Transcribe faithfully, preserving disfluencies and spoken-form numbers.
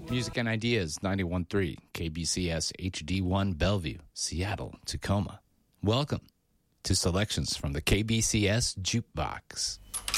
Music and Ideas, ninety-one point three, K B C S H D one Bellevue, Seattle, Tacoma. Welcome to selections from the K B C S Jukebox.